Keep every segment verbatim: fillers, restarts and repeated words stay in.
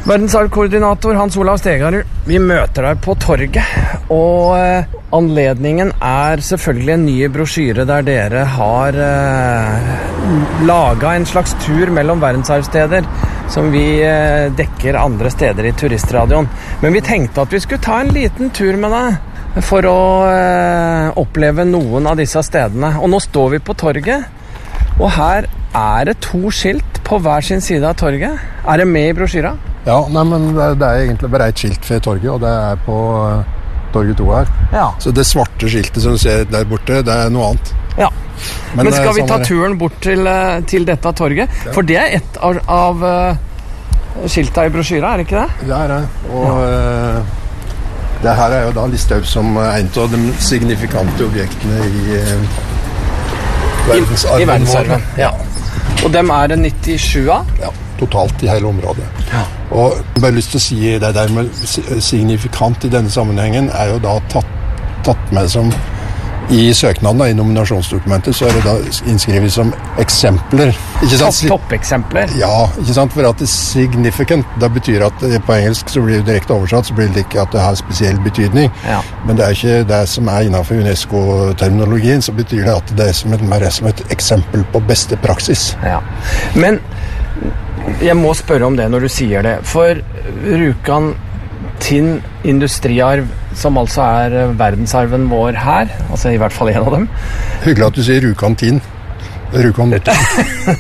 Verdensarvkoordinator Hans Olav Stegarud, vi møter deg på torget, og eh, anledningen er selvfølgelig en ny brosjyre der dere har eh, laget en slags tur mellom verdensarvsteder som vi eh, dekker andre steder i turistradioen. Men vi tenkte at vi skulle ta en liten tur med deg for å eh, oppleve noen av disse stedene. Og nå står vi på torget, og her er det to skilt på hver sin side av torget. Er det med i brosjyra? Ja, nei, men det, det er egentlig bare et skilt ved torget, og det er på uh, torget to her. Ja. Så det svarte skiltet som du ser der borte, det er noe annet. Ja. Men, men skal vi ta sånn turen bort til, til dette torget? Ja. For det er et av, av uh, skilta i brosjyra, er det ikke det? Det er det, og ja. uh, det her er jo da listet opp som en av de signifikante objektene i uh, verdensarven. I, i verdensarven, ja. Og dem er det nittisju av? Ja, totalt i hele området. Ja. Og jeg har bare lyst til å si det der med signifikant i denne sammenhengen er jo da tatt, tatt med som i søknaden, i nominasjonsdokumentet, så er det da innskrevet som eksempler. Ikke sant? Topp, toppeksempler? Ja, ikke sant? For at det er significant, det betyr at på engelsk så blir det direkte oversatt, så blir det ikke at det har spesiell betydning. Ja. Men det er ikke det som er innenfor UNESCO-terminologien, så betyr det at det er som et, mer som et eksempel på beste praksis. Ja, men jeg må spørre om det når du sier det, for Rjukan Tinn industriarv, som altså er verdensarven vår her, altså i hvert fall en av dem. Hyggelig at du sier Rjukan Tinn. Rjukan Notodden.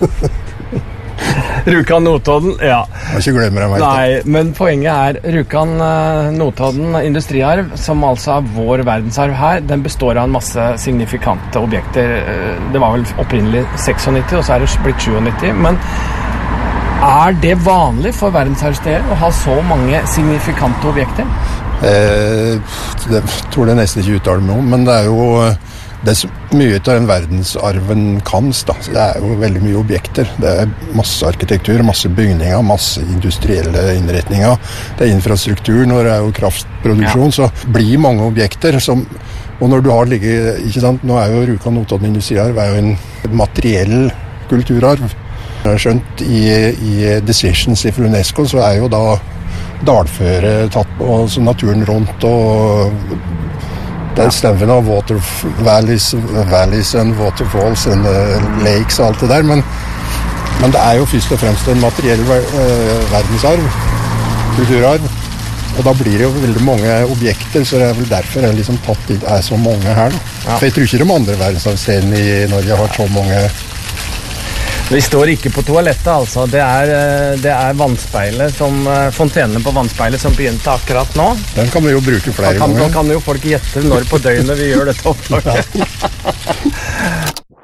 Rjukan Notodden, ja. Jeg må ikke glemme det, Nei, men poenget er Rjukan Notodden industriarv, som altså er vår verdensarv her, den består av en masse signifikante objekter. Det var vel opprinnelig nittiseks, og så er det blitt nittisju, men er det vanlig for verdensarvsteder å ha så mange signifikante objekter? Eh, det tror jeg nesten ikke uttale meg om, men det er jo det er så mye av den verdensarven kan. Da. Det er jo veldig mye objekter. Det er masse arkitektur, masse bygninger, masse industrielle innretninger. Det er infrastruktur, når det er jo kraftproduksjon, ja. Så blir mange objekter som, og når du har ligget, ikke sant, nå er jo Rjukan Notodden industriarv er jo en materiell kulturarv. Jeg har skjønt i, i Decisions fra UNESCO så er jo da dalføre tatt på, altså naturen rundt, og det er stemmen av water valleys, valleys and waterfalls and uh, lakes og alt det der, men, men det er jo først og fremst en materiell uh, verdensarv, kulturarv, og da blir det jo veldig mange objekter, så det er vel derfor det liksom tatt inn, er så mange her. Ja. For jeg tror ikke de andre verdensarvstedene i Norge har så mange. Vi står ikke på toalettet, altså. Det er, det er vannspeilet som, fontenene på vannspeilet som begynte akkurat nå. Den kan vi jo bruke flere kan, ganger. Da kan jo folk gjette når på døgnet vi gjør dette opptaket.